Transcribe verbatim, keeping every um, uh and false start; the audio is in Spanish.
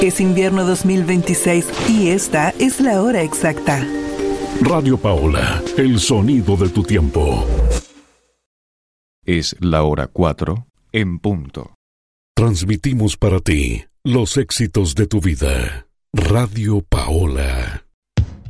Es invierno dos mil veintiséis y esta es la hora exacta. Radio Paola, el sonido de tu tiempo. Es la hora cuatro en punto. Transmitimos para ti los éxitos de tu vida. Radio Paola.